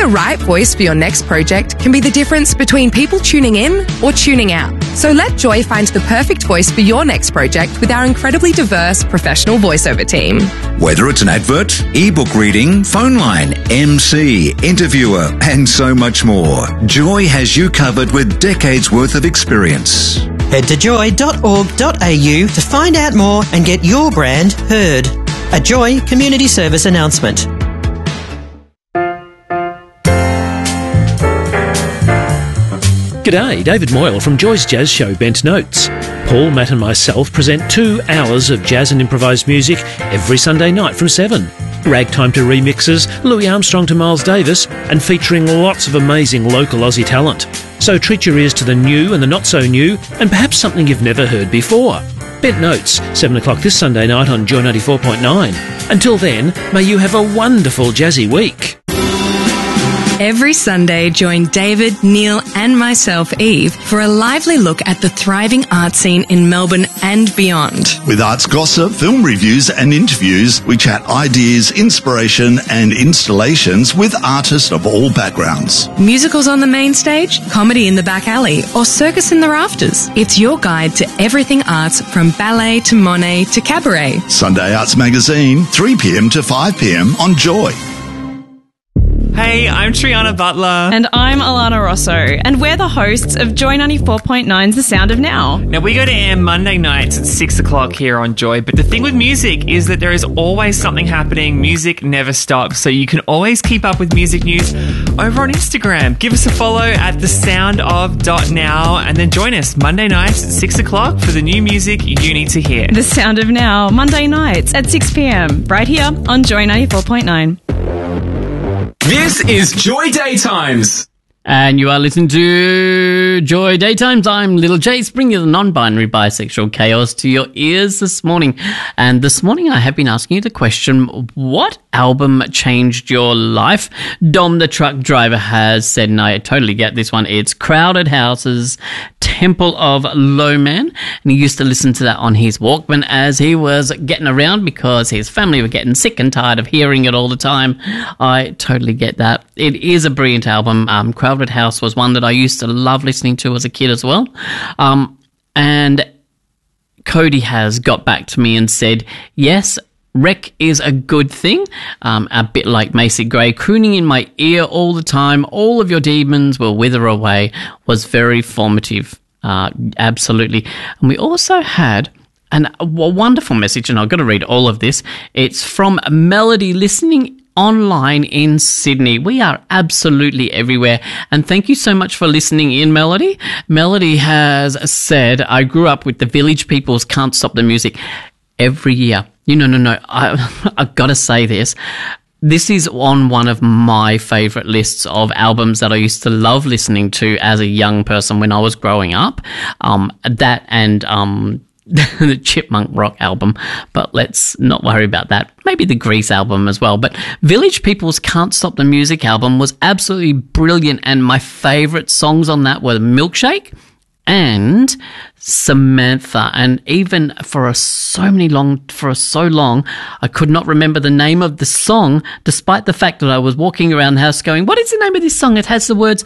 the right voice for your next project can be the difference between people tuning in or tuning out. So let Joy find the perfect voice for your next project with our incredibly diverse professional voiceover team. Whether it's an advert, ebook reading, phone line, MC, interviewer, and so much more, Joy has you covered with decades worth of experience. Head to joy.org.au to find out more and get your brand heard. A Joy Community Service announcement. G'day, David Moyle from Joy's Jazz Show Bent Notes. Paul, Matt and myself present 2 hours of jazz and improvised music every Sunday night from 7. Ragtime to remixes, Louis Armstrong to Miles Davis, and featuring lots of amazing local Aussie talent. So treat your ears to the new and the not so new, and perhaps something you've never heard before. Bent Notes, 7 o'clock this Sunday night on Joy 94.9. Until then, may you have a wonderful jazzy week. Every Sunday, join David, Neil and myself, Eve, for a lively look at the thriving art scene in Melbourne and beyond. With arts gossip, film reviews and interviews, we chat ideas, inspiration and installations with artists of all backgrounds. Musicals on the main stage, comedy in the back alley, or circus in the rafters. It's your guide to everything arts, from ballet to Monet to cabaret. Sunday Arts Magazine, 3 p.m. to 5 p.m. on Joy. Hey, I'm Triana Butler. And I'm Alana Rosso, and we're the hosts of Joy 94.9's The Sound of Now. Now, we go to air Monday nights at 6 o'clock here on Joy, but the thing with music is that there is always something happening. Music never stops, so you can always keep up with music news over on Instagram. Give us a follow at thesoundof.now, and then join us Monday nights at 6 o'clock for the new music you need to hear. The Sound of Now, Monday nights at 6 p.m, right here on Joy 94.9. This is Joy Daytimes. And you are listening to Joy Daytimes. I'm Little Jace, bringing you the non-binary bisexual chaos to your ears this morning. And this morning I have been asking you the question, what album changed your life? Dom the truck driver has said, and I totally get this one, it's Crowded House's Temple of Low Man. And he used to listen to that on his Walkman as he was getting around because his family were getting sick and tired of hearing it all the time. I totally get that. It is a brilliant album. Crowded House was one that I used to love listening to as a kid as well. And Cody has got back to me and said, yes, Wreck is a good thing, a bit like Macy Gray, crooning in my ear all the time, all of your demons will wither away, was very formative, absolutely. And we also had a wonderful message, and I've got to read all of this. It's from Melody, listening online in Sydney. We are absolutely everywhere. And thank you so much for listening in, Melody. Melody has said, I grew up with the Village People's Can't Stop the Music every year. No. I've got to say this. This is on one of my favourite lists of albums that I used to love listening to as a young person when I was growing up. That and the Chipmunk Rock album, but let's not worry about that. Maybe the Grease album as well. But Village People's Can't Stop the Music album was absolutely brilliant, and my favourite songs on that were Milkshake and Samantha. And even for so long, I could not remember the name of the song, despite the fact that I was walking around the house going, what is the name of this song? It has the words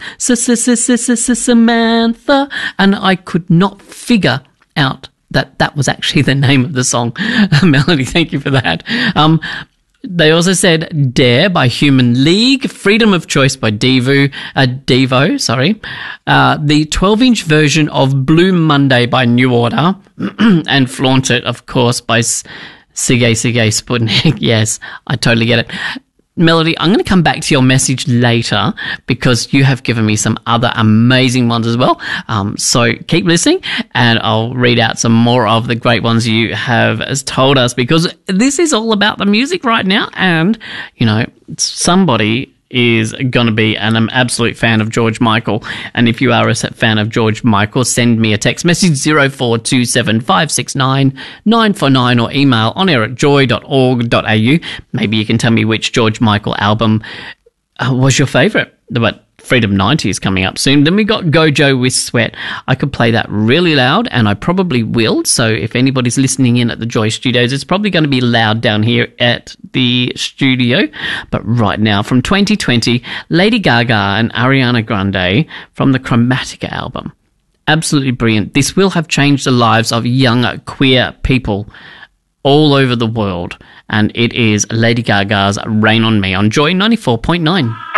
Samantha, and I could not figure out that was actually the name of the song. Melody, thank you for that. They also said Dare by Human League, Freedom of Choice by Devo, the 12-inch version of Blue Monday by New Order, and Flaunt It, of course, by Sige Sputnik. Yes, I totally get it. Melody, I'm going to come back to your message later because you have given me some other amazing ones as well. So keep listening and I'll read out some more of the great ones you have told us, because this is all about the music right now. And, somebody is going to be an absolute fan of George Michael. And if you are a fan of George Michael, send me a text message 0427569949 or email onair@joy.org.au. Maybe you can tell me which George Michael album was your favourite. But Freedom 90 is coming up soon. Then we got Gojo with Sweat. I could play that really loud, and I probably will. So if anybody's listening in at the Joy Studios, it's probably going to be loud down here at the studio. But right now, from 2020, Lady Gaga and Ariana Grande from the Chromatica album. Absolutely brilliant. This will have changed the lives of young queer people all over the world. And it is Lady Gaga's Rain on Me on Joy 94.9.